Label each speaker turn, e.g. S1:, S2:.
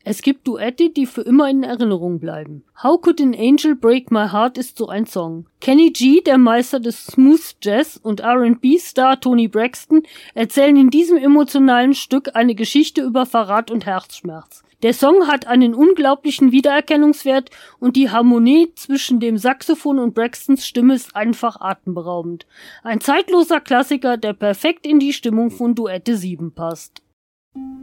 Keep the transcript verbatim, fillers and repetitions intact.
S1: Es gibt Duette, die für immer in Erinnerung bleiben. How Could an Angel Break My Heart ist so ein Song. Kenny G, der Meister des Smooth Jazz, und R and B-Star Toni Braxton erzählen in diesem emotionalen Stück eine Geschichte über Verrat und Herzschmerz. Der Song hat einen unglaublichen Wiedererkennungswert und die Harmonie zwischen dem Saxophon und Braxtons Stimme ist einfach atemberaubend. Ein zeitloser Klassiker, der perfekt in die Stimmung von Duette sieben passt.